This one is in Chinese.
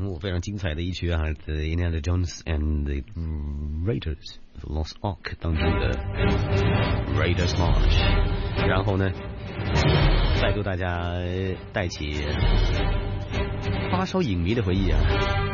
非常精彩的一曲啊 ，The Indiana Jones and the Raiders of Lost Ark 当中的 Raiders March， 然后呢，再度大家带起发烧影迷的回忆啊。